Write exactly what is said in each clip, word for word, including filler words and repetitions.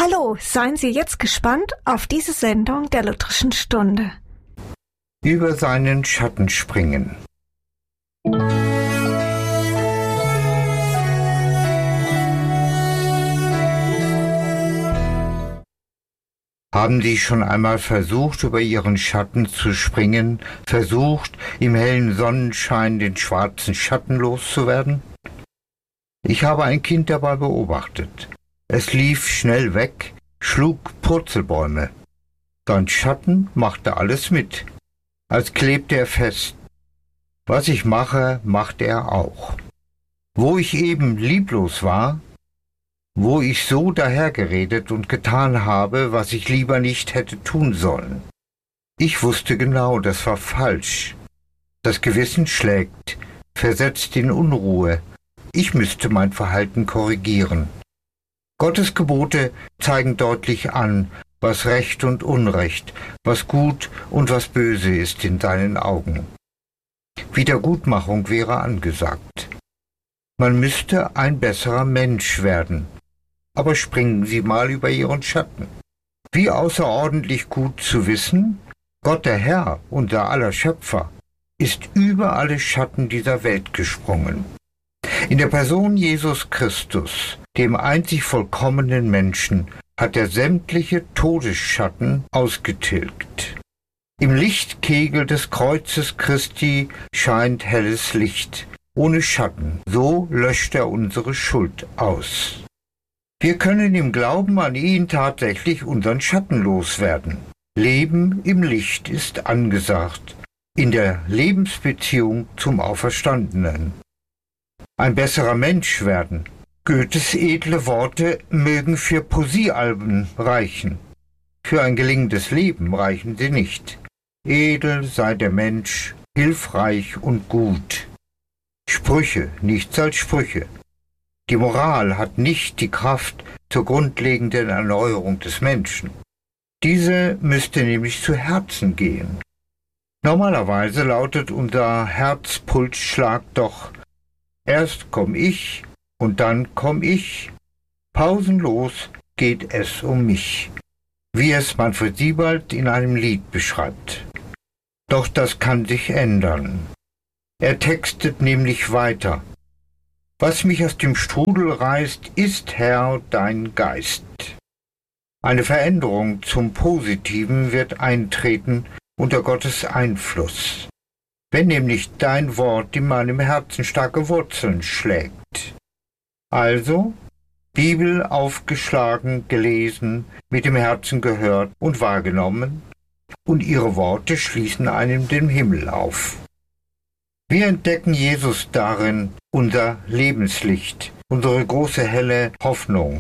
Hallo, seien Sie jetzt gespannt auf diese Sendung der Lutherischen Stunde. Über seinen Schatten springen. Haben Sie schon einmal versucht, über Ihren Schatten zu springen, versucht, im hellen Sonnenschein den schwarzen Schatten loszuwerden? Ich habe ein Kind dabei beobachtet. Es lief schnell weg, schlug Purzelbäume. Sein Schatten machte alles mit, als klebte er fest. Was ich mache, macht er auch. Wo ich eben lieblos war, wo ich so dahergeredet und getan habe, was ich lieber nicht hätte tun sollen. Ich wusste genau, das war falsch. Das Gewissen schlägt, versetzt in Unruhe. Ich müsste mein Verhalten korrigieren. Gottes Gebote zeigen deutlich an, was Recht und Unrecht, was gut und was böse ist in seinen Augen. Wiedergutmachung wäre angesagt. Man müsste ein besserer Mensch werden. Aber springen Sie mal über Ihren Schatten. Wie außerordentlich gut zu wissen, Gott der Herr, unser aller Schöpfer, ist über alle Schatten dieser Welt gesprungen. In der Person Jesus Christus, dem einzig vollkommenen Menschen, hat er sämtliche Todesschatten ausgetilgt. Im Lichtkegel des Kreuzes Christi scheint helles Licht, ohne Schatten. So löscht er unsere Schuld aus. Wir können im Glauben an ihn tatsächlich unseren Schatten loswerden. Leben im Licht ist angesagt, in der Lebensbeziehung zum Auferstandenen. Ein besserer Mensch werden. Goethes edle Worte mögen für Poesiealben reichen. Für ein gelingendes Leben reichen sie nicht. Edel sei der Mensch, hilfreich und gut. Sprüche, nichts als Sprüche. Die Moral hat nicht die Kraft zur grundlegenden Erneuerung des Menschen. Diese müsste nämlich zu Herzen gehen. Normalerweise lautet unser Herzpulsschlag doch: Erst komm ich und dann komm ich. Pausenlos geht es um mich, wie es Manfred Siebald in einem Lied beschreibt. Doch das kann sich ändern. Er textet nämlich weiter: Was mich aus dem Strudel reißt, ist, Herr, dein Geist. Eine Veränderung zum Positiven wird eintreten unter Gottes Einfluss, wenn nämlich dein Wort in meinem Herzen starke Wurzeln schlägt. Also, Bibel aufgeschlagen, gelesen, mit dem Herzen gehört und wahrgenommen, und ihre Worte schließen einem den Himmel auf. Wir entdecken Jesus darin, unser Lebenslicht, unsere große helle Hoffnung.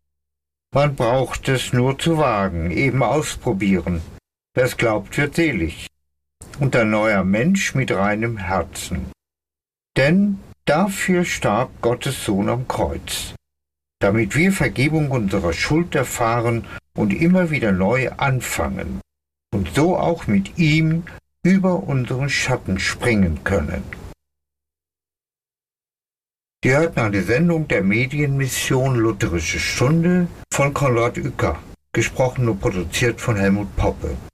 Man braucht es nur zu wagen, eben ausprobieren. Wer es glaubt, wird selig. Und ein neuer Mensch mit reinem Herzen. Denn dafür starb Gottes Sohn am Kreuz, damit wir Vergebung unserer Schuld erfahren und immer wieder neu anfangen und so auch mit ihm über unseren Schatten springen können. Sie hörten eine Sendung der Medienmission Lutherische Stunde von Konrad Uecker, gesprochen und produziert von Helmut Poppe.